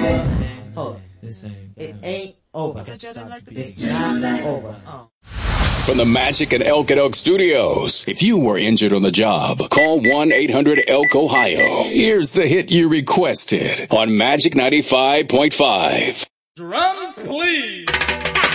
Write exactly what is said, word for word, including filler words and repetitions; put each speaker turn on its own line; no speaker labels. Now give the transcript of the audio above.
Hold on. It ain't over. It's not over.
From the Magic and Elk at Elk Studios. If you were injured on the job, call one eight hundred elk ohio. Here's the hit you requested on Magic ninety-five point five.
Drums, please.